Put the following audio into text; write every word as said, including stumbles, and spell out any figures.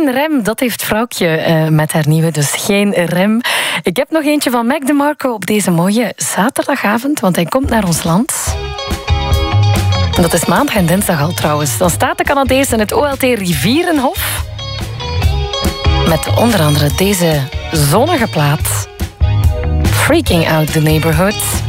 Geen rem, dat heeft vrouwtje uh, met haar nieuwe, dus geen rem. Ik heb nog eentje van Mac DeMarco op deze mooie zaterdagavond, want hij komt naar ons land. Dat is maandag en dinsdag al trouwens. Dan staat de Canadees in het O L T Rivierenhof. Met onder andere deze zonnige plaat. Freaking Out the Neighborhood.